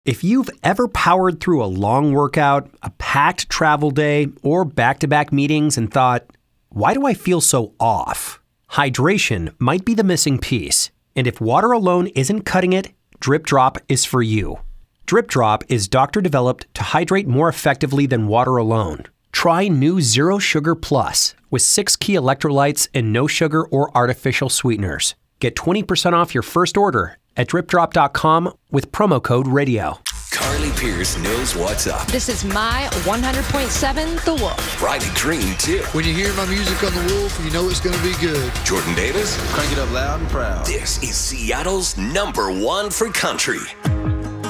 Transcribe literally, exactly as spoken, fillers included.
If you've ever powered through a long workout, a packed travel day, or back-to-back meetings and thought, why do I feel so off? Hydration might be the missing piece. And if water alone isn't cutting it, Drip Drop is for you. Drip Drop is doctor-developed to hydrate more effectively than water alone. Try new Zero Sugar Plus with six key electrolytes and no sugar or artificial sweeteners. Get twenty percent off your first order at drip drop dot com with promo code radio. Carly Pierce knows what's up. This is my one hundred point seven The Wolf. Riley Green, too. When you hear my music on The Wolf, you know it's going to be good. Jordan Davis. Crank it up loud and proud. This is Seattle's number one for country.